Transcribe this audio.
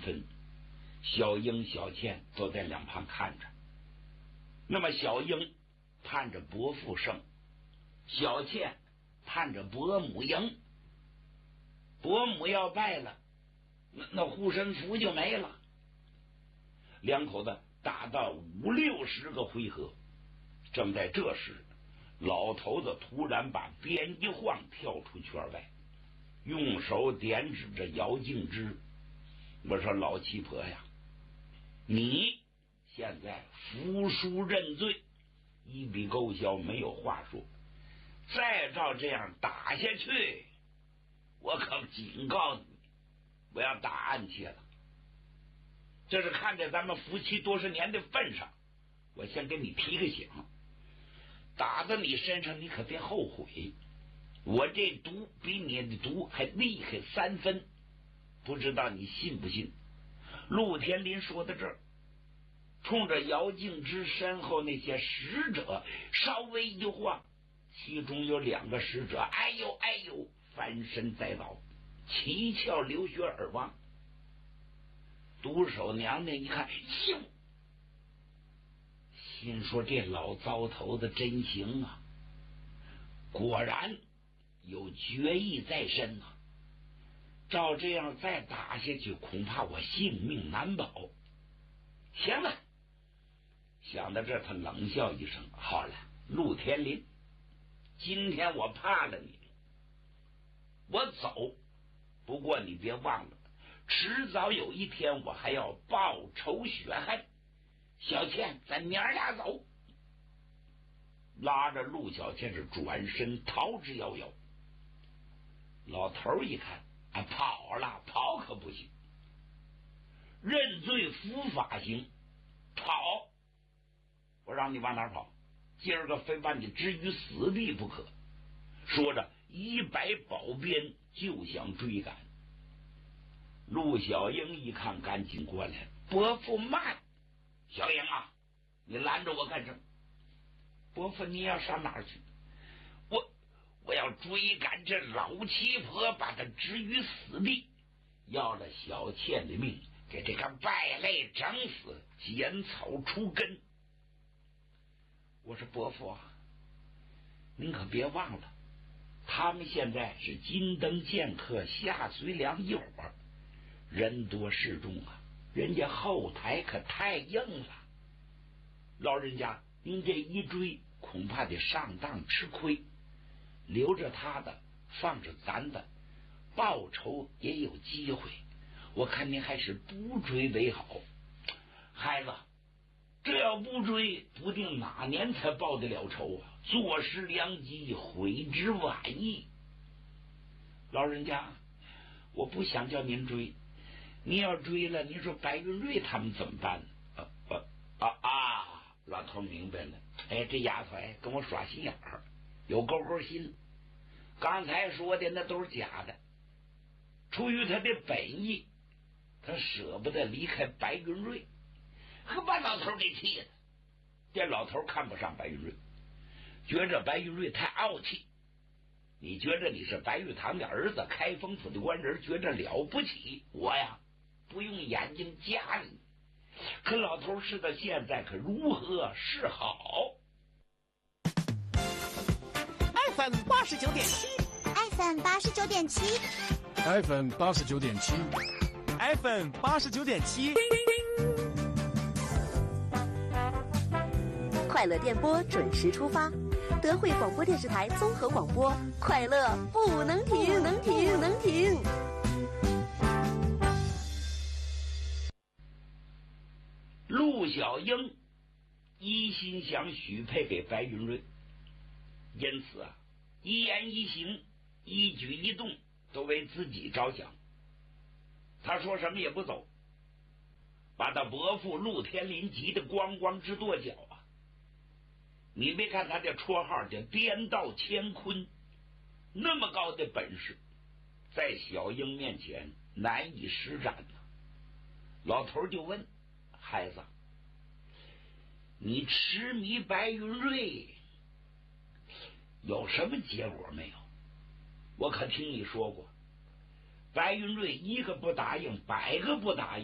分，小英、小倩都在两旁看着。那么小英盼着伯父胜，小倩盼着伯母赢。伯母要败了，那护身符就没了。两口子打到50-60个回合，正在这时，老头子突然把鞭一晃，跳出圈外，用手点指着姚静之。我说老七婆呀，你现在服输认罪，一笔勾销，没有话说。再照这样打下去，我可警告你，我要打暗器了。这是看在咱们夫妻多少年的份上，我先给你提个醒，打到你身上你可别后悔。我这毒比你的毒还厉害3分，不知道你信不信。陆天林说到这儿，冲着姚静之身后那些使者稍微一晃，其中有2个使者哎呦哎呦翻身栽倒，七窍流血而亡。独守娘娘一看，哟，心说这老糟头子真行啊，果然有决意在身啊！照这样再打下去，恐怕我性命难保。行了，想到这，他冷笑一声：“好了，陆天林，今天我怕了你，我走。不过你别忘了，迟早有一天我还要报仇雪恨。小倩，咱娘俩走。”拉着陆小倩是转身逃之夭夭。老头一看，跑了，跑可不行，认罪伏法行，跑！我让你往哪儿跑？今儿个非把你置于死地不可！说着一摆宝鞭就想追赶。陆小英一看，赶紧过来：“伯父慢！小英啊，你拦着我干什么？伯父，你要上哪儿去？我要追赶这老七婆，把她置于死地，要了小倩的命，给这个败类整死，剪草除根。”我说：“伯父啊，您可别忘了，他们现在是金灯剑客夏随良一伙，人多势众啊，人家后台可太硬了。老人家，您这一追，恐怕得上当吃亏。留着他的，放着咱的，报仇也有机会。我看您还是不追为好。孩子，这要不追，不定哪年才报得了仇啊！坐失良机，悔之晚矣。老人家，我不想叫您追，您要追了，您说白云瑞他们怎么办？老头明白了，这丫头跟我耍心眼儿，有勾勾心。刚才说的那都是假的，出于他的本意，他舍不得离开白云瑞，可把老头给气的。这老头看不上白云瑞，觉着白云瑞太傲气。你觉着你是白玉堂的儿子，开封府的官人，觉着了不起，我呀不用眼睛夹你。可老头是到现在可如何是好 ？FM 89.7 ，FM 89.7 ，FM 89.7 ，FM 89.7。 快乐电波准时出发，德惠广播电视台综合广播，快乐不能停，能停，能停。 陆小英一心想许配给白云瑞，因此一言一行，一举一动都为自己着想。他说什么也不走，把他伯父陆天林急得咣咣直跺脚啊！你别看他这绰号叫颠倒乾坤，那么高的本事，在小英面前难以施展呢。老头就问孩子，你痴迷白云瑞有什么结果没有？我可听你说过，白云瑞一个不答应，100个不答应。